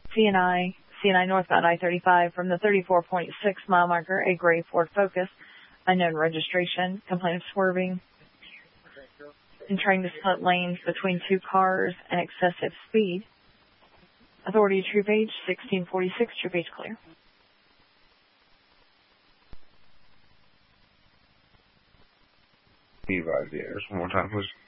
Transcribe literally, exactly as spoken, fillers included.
C N I, C N I northbound I thirty-five from the thirty-four point six mile marker, a gray Ford Focus, unknown registration, complaint of swerving and trying to split lanes between two cars and excessive speed. Authority troop age sixteen forty-six, troop age clear. Be right there. Just one more time, please.